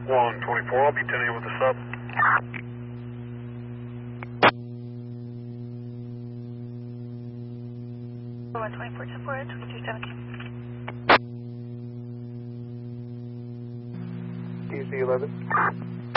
124, I'll be 10 a.m. with the sub. One 24 10 4 2217. DC 11.